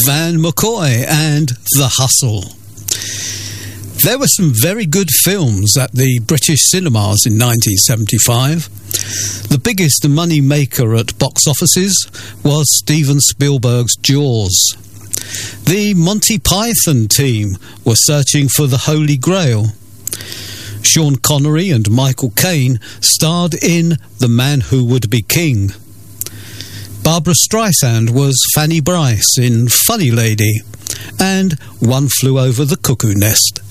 Van McCoy and The Hustle. There were some very good films at the British cinemas in 1975. The biggest money maker at box offices was Steven Spielberg's Jaws. The Monty Python team were searching for the Holy Grail. Sean Connery and Michael Caine starred in The Man Who Would Be King. Barbra Streisand was Fanny Brice in Funny Lady, and One Flew Over the Cuckoo Nest.